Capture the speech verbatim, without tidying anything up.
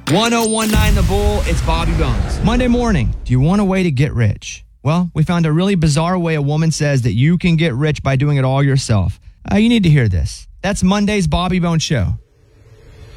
ten nineteen The Bull, it's Bobby Bones. Monday morning, do you want a way to get rich? Well, we found a really bizarre way a woman says that you can get rich by doing it all yourself. Uh, you need to hear this. That's Monday's Bobby Bones Show.